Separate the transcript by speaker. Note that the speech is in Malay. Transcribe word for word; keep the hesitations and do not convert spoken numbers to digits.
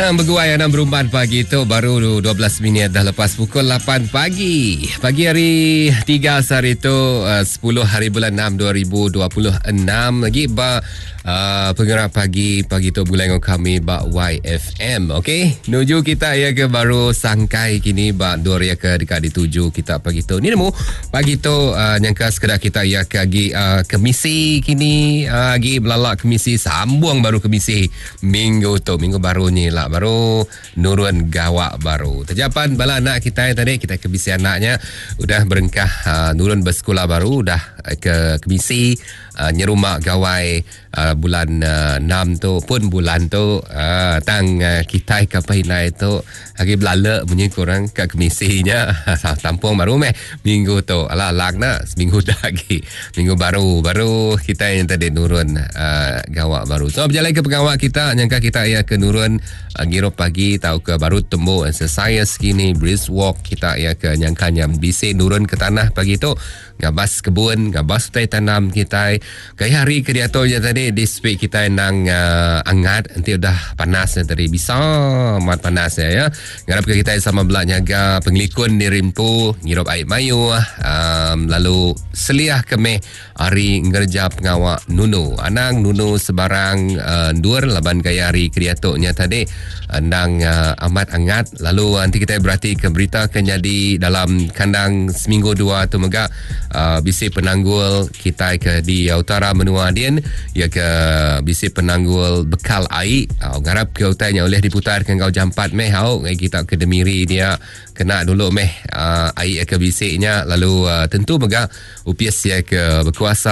Speaker 1: Berguai enam berumban pagi tu baru dua belas minit dah lepas pukul lapan pagi. Pagi hari tiga hari tu uh, sepuluh hari bulan enam dua ribu dua puluh enam lagi ba uh, penggerak pagi pagi tu bulan kami ba Y F M. Okey, nuju kita ya ke baru sangkai kini ba dua ya ke dekat dituju kita pagi tu. Ni nemu pagi tu uh, nyangka sekedar kita ya ke agi uh, kemisi kini uh, agi belalak kemisi sambung baru kemisi minggu tu minggu baru ni lah baru nurun gawak baru. Terjapan bala anak kita yang tadi kita kebisi anaknya udah berengkah uh, nurun bersekolah baru dah uh, ke kebisi uh, nyerumak gawai uh, bulan uh, enam tu pun bulan tu uh, tang uh, kita kapainai tu hari belala bunyi kurang ke kemisinya tampung baru meh minggu tu alah lagna seminggu dah lagi minggu baru baru kita yang tadi nurun uh, gawak baru. So berjalan ke pegawai kita nyangka kita ya ke nurun uh, giro pagi tahu ke baru temu exercise kini brisk walk kita ya ke nyangkanya bisi nurun ke tanah pagi tu ngabas kebun ngabas hutai tanam kita gaya hari kediatonya tadi di speak kita nang uh, angat nanti udah panas tadi bisa mat panas ya ngarap ke kita sama belak nyaga penglikun di rimpu ngirup air mayu um, lalu seliah kemeh hari ngerja pengawak nunu anang nunu sebarang uh, dur laban gaya hari kediatonya tadi nang uh, amat angat lalu nanti kita berarti ke berita akan jadi dalam kandang seminggu dua tu mega uh, bisi penanggul kita ke di utara menua Adian ya ke bisi penanggul bekal air uh, garap ke utanya oleh diputar ke kau jampat meh hau kita ke demiri dia kena dulu meh uh, air ke bisiknya lalu uh, tentu mega upias ya ke berkuasa